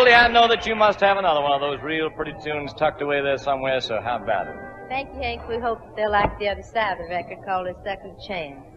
Goldie, I know that you must have another one of those real pretty tunes tucked away there somewhere, so how about it? Thank you, Hank. We hope they'll like the other side of the record called A Second Chance.